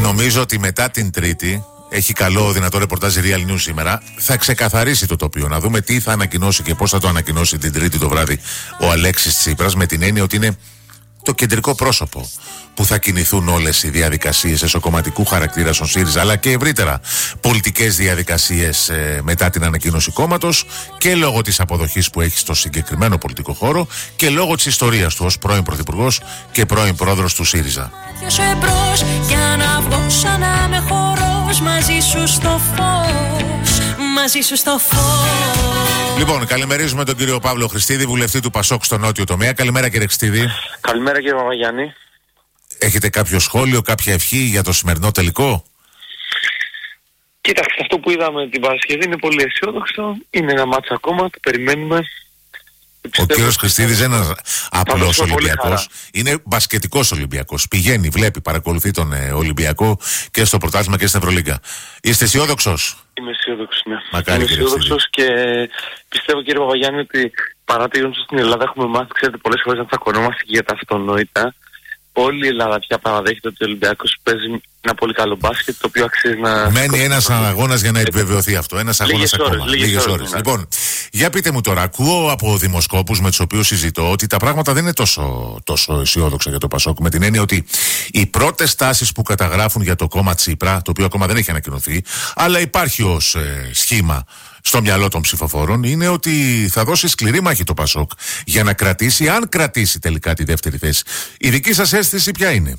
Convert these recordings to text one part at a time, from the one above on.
νομίζω ότι μετά την Τρίτη, έχει καλό δυνατό ρεπορτάζ Real News σήμερα, θα ξεκαθαρίσει το τοπίο. Να δούμε τι θα ανακοινώσει και πώς θα το ανακοινώσει την Τρίτη το βράδυ ο Αλέξης Τσίπρας, με την έννοια ότι είναι το κεντρικό πρόσωπο που θα κινηθούν όλες οι διαδικασίες εσωκομματικού χαρακτήρα στον ΣΥΡΙΖΑ, αλλά και ευρύτερα πολιτικές διαδικασίες μετά την ανακοίνωση κόμματος, και λόγω της αποδοχής που έχει στο συγκεκριμένο πολιτικό χώρο και λόγω της ιστορίας του ως πρώην πρωθυπουργός και πρώην πρόεδρος του ΣΥΡΙΖΑ. Λοιπόν, καλημερίζουμε τον κύριο Παύλο Χριστίδη, βουλευτή του Πασόκ στο νότιο τομέα. Καλημέρα, κύριε Χριστίδη. Καλημέρα, κύριε Παπαγιάννη. Έχετε κάποιο σχόλιο, κάποια ευχή για το σημερινό τελικό? Κοίταξε, αυτό που είδαμε την Παρασκευή είναι πολύ αισιόδοξο. Είναι ένα μάτσα ακόμα, το περιμένουμε. Ο κύριος Χριστίδης είναι ένας απλός Ολυμπιακός. Είναι μπασκετικός Ολυμπιακός. Πηγαίνει, βλέπει, παρακολουθεί τον Ολυμπιακό και στο πρωτάθλημα και στην Ευρωλίγκα. Είστε αισιόδοξος? Είμαι αισιόδοξος, ναι. Μακάρι, είμαι αισιόδοξος και πιστεύω, κύριε Παπαγιάννη, ότι παρά το γεγονός στην Ελλάδα έχουμε μάθει, ξέρετε, πολλές φορές να τσακωνόμαστε για τα αυτονόητα. Όλη η Ελλάδα πια παραδέχεται ότι ο Ολυμπιακός παίζει ένα πολύ καλό μπάσκετ, το οποίο αξίζει να. Μένει ένας αγώνας για να επιβεβαιωθεί αυτό. Ένας αγώνας ακόμα. Λίγες ώρες. Ναι. Λοιπόν, για πείτε μου τώρα, ακούω από δημοσκόπους με τους οποίους συζητώ ότι τα πράγματα δεν είναι τόσο αισιόδοξα για το Πασόκ. Με την έννοια ότι οι πρώτες τάσεις που καταγράφουν για το κόμμα Τσίπρα, το οποίο ακόμα δεν έχει ανακοινωθεί, αλλά υπάρχει ως σχήμα στο μυαλό των ψηφοφόρων, είναι ότι θα δώσει σκληρή μάχη το Πασόκ για να κρατήσει, αν κρατήσει τελικά τη δεύτερη θέση. Η δική σας αίσθηση ποια είναι?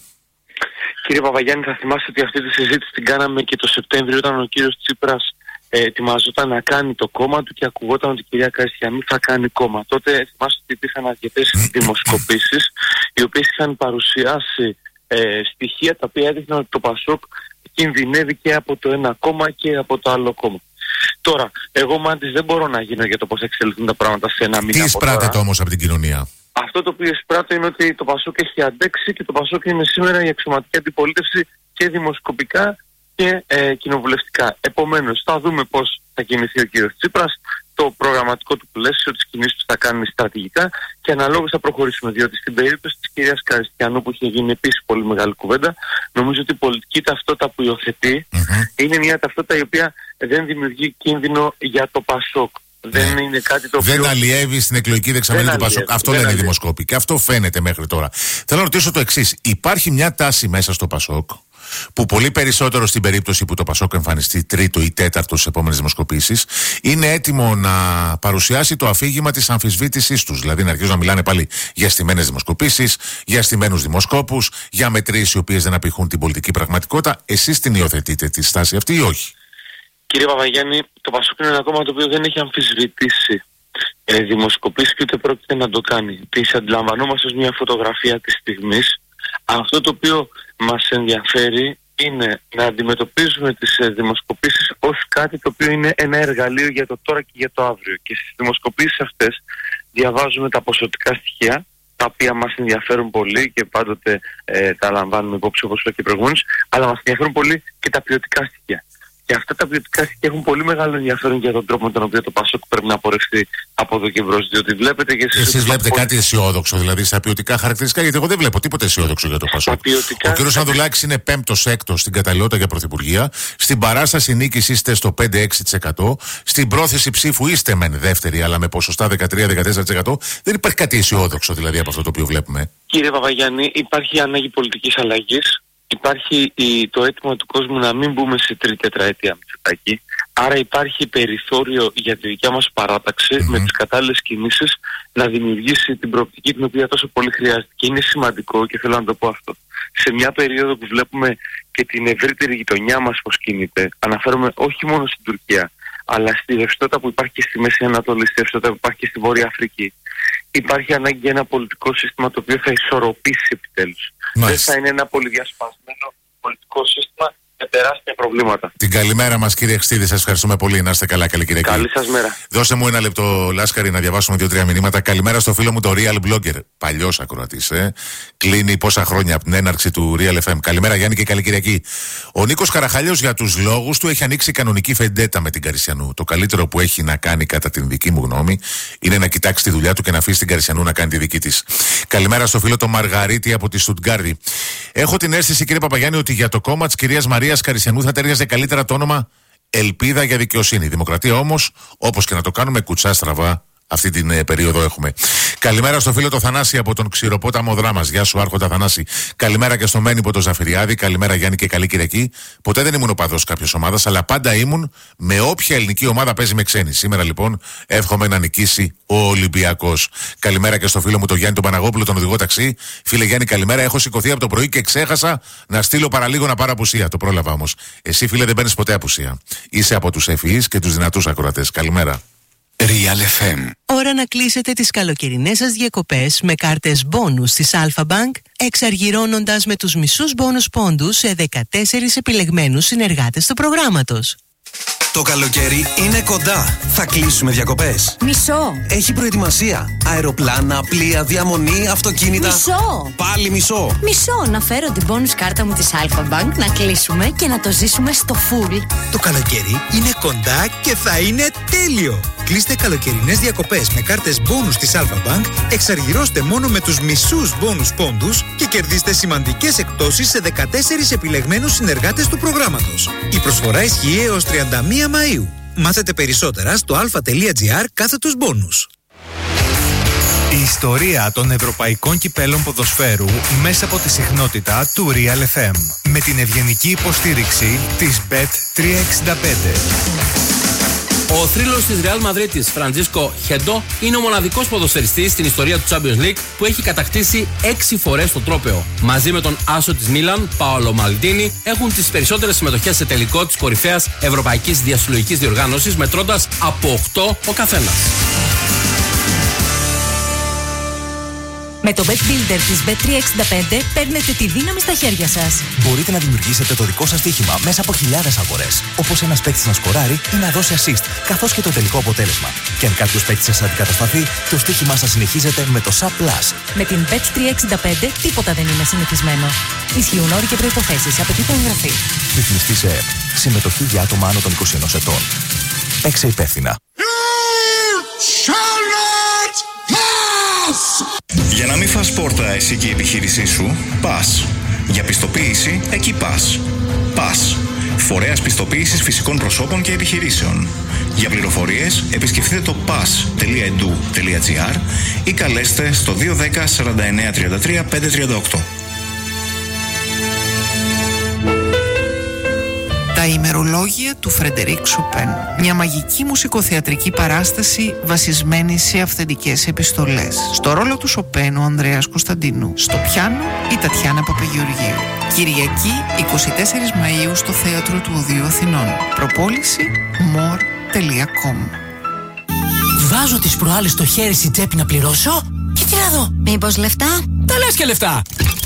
Κύριε Παπαγιάννη, θα θυμάστε ότι αυτή τη συζήτηση την κάναμε και το Σεπτέμβριο, όταν ο κύριος Τσίπρας ετοιμαζόταν να κάνει το κόμμα του και ακουγόταν ότι η κυρία Καριστιανού θα κάνει κόμμα. Τότε θυμάστε ότι υπήρχαν αρκετές δημοσκοπήσεις, οι οποίες είχαν παρουσιάσει στοιχεία τα οποία έδειχναν ότι το Πασόκ κινδυνεύει και από το ένα κόμμα και από το άλλο κόμμα. Τώρα, εγώ μάντης δεν μπορώ να γίνω για το πώς εξελιχθούν τα πράγματα σε ένα μήνα. Τι εισπράτεται όμως από την κοινωνία? Αυτό το οποίο εισπράττω είναι ότι το Πασόκ έχει αντέξει και το Πασόκ είναι σήμερα η αξιωματική αντιπολίτευση και δημοσκοπικά και κοινοβουλευτικά. Επομένως, θα δούμε πώς θα κινηθεί ο κύριος Τσίπρας, το προγραμματικό του πλαίσιο, τις κινήσεις που θα κάνει στρατηγικά, και αναλόγως θα προχωρήσουμε. Διότι στην περίπτωση της κυρίας Καριστιανού, που είχε γίνει επίσης πολύ μεγάλη κουβέντα, νομίζω ότι η πολιτική ταυτότητα που υιοθετεί είναι μια ταυτότητα η οποία δεν δημιουργεί κίνδυνο για το Πασόκ. Δεν είναι κάτι το οποίο. Δεν αλλιεύει στην εκλογική δεξαμενή του Πασόκ. Αυτό λένε οι δημοσκόποι. Και αυτό φαίνεται μέχρι τώρα. Θέλω να ρωτήσω το εξής. Υπάρχει μια τάση μέσα στο Πασόκ, που πολύ περισσότερο στην περίπτωση που το Πασόκ εμφανιστεί τρίτο ή τέταρτο στις επόμενες δημοσκοπήσεις, είναι έτοιμο να παρουσιάσει το αφήγημα της αμφισβήτησής τους. Δηλαδή να αρχίζουν να μιλάνε πάλι για στημένες δημοσκοπήσεις, για στημένους δημοσκόπους, για μετρήσεις οι οποίες δεν απηχούν την πολιτική πραγματικότητα. Εσείς την υιοθετείτε τη στάση αυτή ή όχι? Κύριε Παπαγιάννη, το Πασόκ είναι ένα κόμμα το οποίο δεν έχει αμφισβητήσει δημοσκοπήσεις και ούτε πρόκειται να το κάνει. Τις αντιλαμβανόμαστε ως μια φωτογραφία της στιγμής. Αυτό το οποίο μας ενδιαφέρει είναι να αντιμετωπίζουμε τις δημοσκοπήσεις ως κάτι το οποίο είναι ένα εργαλείο για το τώρα και για το αύριο. Και στις δημοσκοπήσεις αυτές διαβάζουμε τα ποσοτικά στοιχεία, τα οποία μας ενδιαφέρουν πολύ και πάντοτε τα λαμβάνουμε υπόψη, όπως είπα και προηγούμενος, αλλά μας ενδιαφέρουν πολύ και τα ποιοτικά στοιχεία. Και αυτά τα ποιοτικά στοιχεία έχουν πολύ μεγάλο ενδιαφέρον για τον τρόπο με τον οποίο το Πασόκ πρέπει να πορευτεί από εδώ και μπρος. Διότι βλέπετε και εσείς βλέπετε κάτι αισιόδοξο, δηλαδή στα ποιοτικά χαρακτηριστικά? Γιατί εγώ δεν βλέπω τίποτα αισιόδοξο για το Πασόκ. Ο κ. Ανδρουλάκης είναι 5ο-6ο στην καταλληλότητα για πρωθυπουργία. Στην παράσταση νίκης είστε στο 5-6%. Στην πρόθεση ψήφου είστε μεν δεύτερη, αλλά με ποσοστά 13-14%. Δεν υπάρχει κάτι αισιόδοξο δηλαδή από αυτό το οποίο βλέπουμε. Κύριε Παπαγιάννη, υπάρχει ανάγκη πολιτικής αλλαγής. Υπάρχει το αίτημα του κόσμου να μην μπούμε σε τρίτη τετραετία Μητσοτάκη. Άρα υπάρχει περιθώριο για τη δικιά μας παράταξη με τις κατάλληλες κινήσεις να δημιουργήσει την προοπτική την οποία τόσο πολύ χρειάζεται. Και είναι σημαντικό, και θέλω να το πω αυτό, σε μια περίοδο που βλέπουμε και την ευρύτερη γειτονιά μας πώς κινείται, αναφέρομαι όχι μόνο στην Τουρκία, αλλά στη ρευστότητα που υπάρχει και στη Μέση Ανατολή, στη ρευστότητα που υπάρχει και στη Βόρεια Αφρική. Υπάρχει ανάγκη για ένα πολιτικό σύστημα το οποίο θα ισορροπήσει επιτέλους. Δεν θα είναι ένα πολυδιασπασμένο πολιτικό σύστημα με τεράστια προβλήματα. Την καλημέρα μας, κύριε Χστίδη, σας ευχαριστούμε πολύ. Να είστε καλά, καλή Κυριακή. Καλή σας μέρα. Δώσε μου ένα λεπτό, Λάσκαρη, να διαβάσουμε 2-3 μηνύματα. Καλημέρα στο φίλο μου το Real Blogger. Παλιός ακροατής, Κλείνει πόσα χρόνια από την έναρξη του Real FM. Καλημέρα, Γιάννη, και καλή Κυριακή. Ο Νίκος Καραχάλιος, για τους λόγους του, έχει ανοίξει κανονική φεντέτα με την Καρισιανού. Το καλύτερο που έχει να κάνει, κατά την δική μου γνώμη, είναι να κοιτάξει τη δουλειά του και να αφήσει την Καρισιανού να κάνει τη δική της. Καλημέρα στο φίλο το Μαργαρίτη από τη Στουτγκάρδη. Έχω την αίσθηση, κύριε Παπαγιάννη, ότι για το κόμμα της κυρίας Μαρίας Καρισιανού θα ταιριάζει καλύτερα το όνομα Ελπίδα για Δικαιοσύνη. Δημοκρατία όμως, όπως και να το κάνουμε, κουτσά στραβά αυτή την περίοδο έχουμε. Καλημέρα στο φίλο το Θανάση από τον Ξηροπόταμο Δράμας. Γεια σου, Άρχοντα Θανάση. Καλημέρα και στο Μένυπο το Ζαφυριάδη. Καλημέρα, Γιάννη, και καλή Κυριακή. Ποτέ δεν ήμουν οπαδός κάποιας ομάδας, αλλά πάντα ήμουν με όποια ελληνική ομάδα παίζει με ξένη. Σήμερα λοιπόν εύχομαι να νικήσει ο Ολυμπιακός. Καλημέρα και στο φίλο μου το Γιάννη τον Παναγόπουλο, τον οδηγό ταξί. Φίλε Γιάννη, καλημέρα. Έχω σηκωθεί από το πρωί και ξέχασα να στείλω παραλίγο να πάρω απουσία. Το πρόλαβα όμως. Εσύ, φίλε, δεν παίρνεις ποτέ απουσία. Είσαι από τους ευφυείς και τους δυνατούς ακροατές. Καλημέρα. Real FM. Ώρα να κλείσετε τις καλοκαιρινές σας διακοπές με κάρτες μπόνους της Alpha Bank, εξαργυρώνοντας με τους μισούς μπόνους πόντους σε 14 επιλεγμένους συνεργάτες του προγράμματος. Το καλοκαίρι είναι κοντά. Θα κλείσουμε διακοπές. Μισό. Έχει προετοιμασία. Αεροπλάνα, πλοία, διαμονή, αυτοκίνητα. Μισό. Πάλι μισό. Μισό. Να φέρω την bonus κάρτα μου της Alpha Bank, να κλείσουμε και να το ζήσουμε στο full. Το καλοκαίρι είναι κοντά και θα είναι τέλειο. Κλείστε καλοκαιρινές διακοπές με κάρτες bonus της Alpha Bank, εξαργυρώστε μόνο με τους μισούς bonus πόντους και κερδίστε σημαντικές εκπτώσεις σε 14 επιλεγμένους συνεργάτες του προγράμματος. Η προσφορά ισχύει έως 31 Μαΐου. Μάθετε περισσότερα στο alpha.gr/bonus. Η ιστορία των ευρωπαϊκών κυπέλων ποδοσφαίρου μέσα από τη συχνότητα του Real FM. Με την ευγενική υποστήριξη της Bet365. Ο θρύλος της Real Madrid, Φραντζίσκο Χέντο, είναι ο μοναδικός ποδοσφαιριστής στην ιστορία του Champions League που έχει κατακτήσει 6 φορές το τρόπαιο. Μαζί με τον άσο της Μίλαν, Πάολο Μαλντίνι, έχουν τις περισσότερες συμμετοχές σε τελικό της κορυφαίας ευρωπαϊκής διασυλλογικής διοργάνωσης, μετρώντας από 8 ο καθένας. Με το Bet Builder της Bet365 παίρνετε τη δύναμη στα χέρια σας. Μπορείτε να δημιουργήσετε το δικό σας στοίχημα μέσα από χιλιάδες αγορές. Όπως ένας παίκτης να σκοράρει ή να δώσει assist, καθώς και το τελικό αποτέλεσμα. Και αν κάποιος παίκτης σας αντικατασταθεί, το στοίχημά σας συνεχίζεται με το SAP Plus. Με την Bet365 τίποτα δεν είναι συνηθισμένο. Ισχύουν όροι και προϋποθέσεις. Απαιτείται εγγραφή. Ρυθμιστή σε ΕΕΠ. Συμμετοχή για άτομα άνω των 21 ετών. Παίξε υπεύθυνα. Για να μην φας πόρτα εσύ και η επιχείρησή σου, πας. Για πιστοποίηση, εκεί πας. Πας. Φορέας πιστοποίησης φυσικών προσώπων και επιχειρήσεων. Για πληροφορίες, επισκεφτείτε το pas.edu.gr ή καλέστε στο 210 49 33 538. Τα ημερολόγια του Φρεντερίκ Σοπέν. Μια μαγική μουσικοθεατρική παράσταση βασισμένη σε αυθεντικές επιστολές. Στο ρόλο του Σοπέν ο Ανδρέας Κωνσταντίνου. Στο πιάνο η Τατιάνα Παπαγεωργίου. Κυριακή 24 Μαΐου στο Θέατρο του Οδείου Αθηνών. Προπόληση more.com. Βάζω τις προάλλες το χέρι στη τσέπη να πληρώσω και τι να δω. Μήπως λεφτά? Τα λες και λεφτά.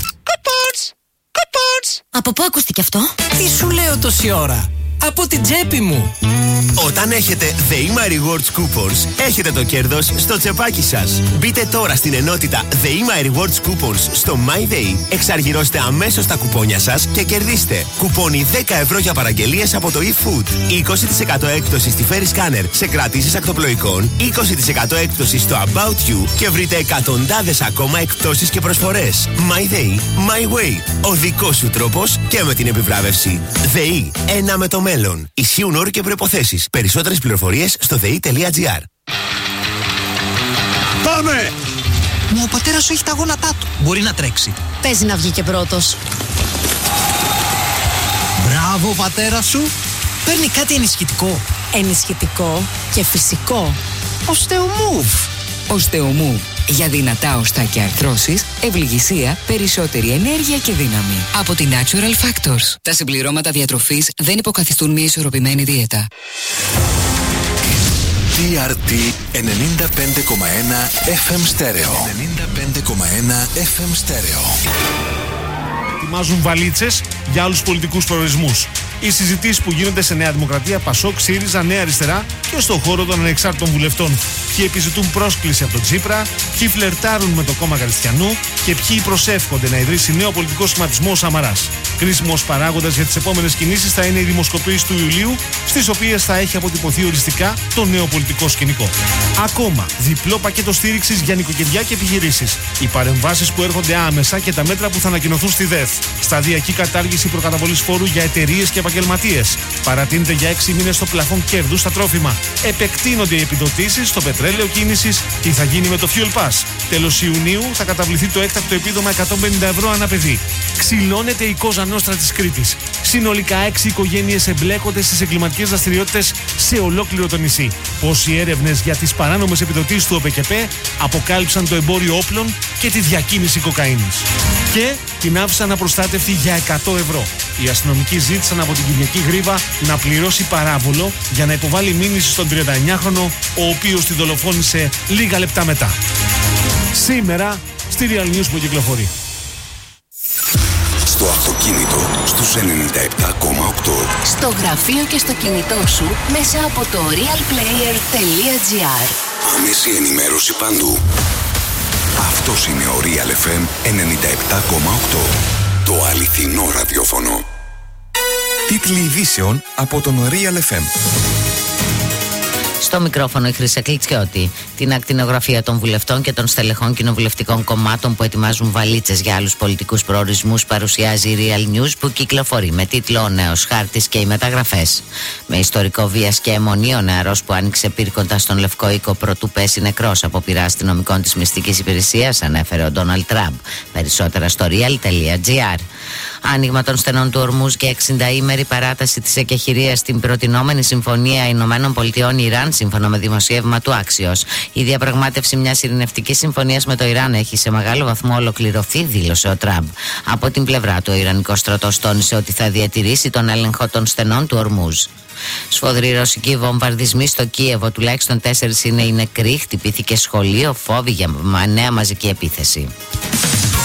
Από πού ακούστηκε αυτό? Τι σου λέω τόση ώρα? Από την τσέπη μου. Όταν έχετε The My Rewards Coupons, έχετε το κέρδος στο τσεπάκι σας. Μπείτε τώρα στην ενότητα The My Rewards Coupons στο MyDay, εξαργυρώστε αμέσως τα κουπόνια σας και κερδίστε κουπόνι 10 ευρώ για παραγγελίες από το eFood, 20% έκπτωση στη Ferry Scanner σε κρατήσεις ακτοπλοϊκών, 20% έκπτωση στο About You και βρείτε εκατοντάδες ακόμα εκπτώσεις και προσφορές. MyDay, My Way, ο δικός σου τρόπος και με την επιβράβευση. ΔΕΗ, ένα με το μέλλον. Ισχύουν όροι και προϋποθέσεις. Περισσότερες πληροφορίες στο ΔΕΗ.gr. Πάμε! Μα ο πατέρας σου έχει τα γόνατά του. Μπορεί να τρέξει. Παίζει να βγει και πρώτος. Μπράβο, πατέρα σου. Παίρνει κάτι ενισχυτικό. Ενισχυτικό και φυσικό. Οστεομούβ. Οστεομούβ. Για δυνατά οστά και αρθρώσεις, ευληγησία, περισσότερη ενέργεια και δύναμη. Από τη Natural Factors. Τα συμπληρώματα διατροφής δεν υποκαθιστούν μια ισορροπημένη δίαιτα. TRT 95,1 FM Stereo. 95,1 FM Stereo. ετοιμάζουν βαλίτσες για άλλους πολιτικούς προορισμούς. Οι συζητήσεις που γίνονται σε Νέα Δημοκρατία, Πασόκ, ΣΥΡΙΖΑ, Νέα Αριστερά και στον χώρο των ανεξάρτητων βουλευτών. Ποιοι επιζητούν πρόσκληση από τον Τσίπρα, ποιοι φλερτάρουν με το κόμμα Χριστιανού και ποιοι προσεύχονται να ιδρύσει νέο πολιτικό σχηματισμό ο Σαμαράς. Κρίσιμος παράγοντας για τις επόμενες κινήσεις θα είναι η δημοσκοπήση του Ιουλίου, στις οποίες θα έχει αποτυπωθεί οριστικά το νέο πολιτικό σκηνικό. Ακόμα, διπλό πακέτο στήριξης για νοικοκυριά και επιχειρήσεις. Οι παρεμβάσεις που έρχονται άμεσα και τα μέτρα που θα ανακοινωθούν στη ΔΕΘ. Σταδιακή κατάργηση προκαταβολής φόρου για εταιρείες και επαγγελματίες. Παρατείνεται για 6 μήνες το πλαφόν κέρδους στα τρόφιμα. Επεκτείνονται οι επιδοτήσεις στο πετρέλαιο κίνησης. Τι θα γίνει με το Fuel Pass. Τέλος Ιουνίου θα καταβληθεί το έκτακτο επίδομα 150 ευρώ ανά παιδί. Ξυλώνεται η Κόζα Νόστρα της Κρήτης. Συνολικά 6 οικογένειες εμπλέκονται στις εγκληματικές δραστηριότητες σε ολόκληρο το νησί. Πώς οι έρευνες για τις παράνομες επιδοτήσεις του ΟΠΕΚΕΠΕ αποκάλυψαν το εμπόριο όπλων και τη διακίνηση κοκαίνης. Και την άφησαν απροστάτευτη για 100 ευρώ. Οι αστυνομικοί ζήτησαν από την Κυριακή Γρήβα να πληρώσει παράβολο για να υποβάλει μήνυση στον 39χρονο, ο οποίος τη δολοφόνησε λίγα λεπτά μετά. Σήμερα στη Real News που κυκλοφορεί. Στο αυτοκίνητο στους 97,8. Στο γραφείο και στο κινητό σου μέσα από το realplayer.gr. Άμεση ενημέρωση παντού. Αυτός είναι ο Real FM 97,8. Το αληθινό ραδιόφωνο. Τίτλοι ειδήσεων από τον Real FM. Στο μικρόφωνο η Χρύσα Κλιτσιώτη. Την ακτινογραφία των βουλευτών και των στελεχών κοινοβουλευτικών κομμάτων που ετοιμάζουν βαλίτσες για άλλους πολιτικούς προορισμούς παρουσιάζει η Real News που κυκλοφορεί με τίτλο «Ο νέος χάρτης και οι μεταγραφές». Με ιστορικό βίας και αιμονή, ο νεαρός που άνοιξε πύρκοντα στον Λευκό Οίκο προτού πέσει νεκρός από πειρά αστυνομικών της μυστικής υπηρεσίας, ανέφερε ο Ντόναλντ Τραμπ. Περισσότερα στο real.gr. Άνοιγμα των στενών του Ορμούζ και 60ήμερη παράταση της εκεχηρίας στην προτινόμενη συμφωνία Ηνωμένων Πολιτειών Ιράν, σύμφωνα με δημοσίευμα του Άξιος. Η διαπραγμάτευση μιας ειρηνευτικής συμφωνίας με το Ιράν έχει σε μεγάλο βαθμό ολοκληρωθεί, δήλωσε ο Τραμπ. Από την πλευρά του, ο Ιρανικός στρατός τόνισε ότι θα διατηρήσει τον έλεγχο των στενών του Ορμούζ. Σφοδροί ρωσικοί βομβαρδισμοί στο Κίεβο, τουλάχιστον 4 είναι οι νεκροί, χτυπήθηκε σχολείο, φόβοι για νέα μαζική επίθεση.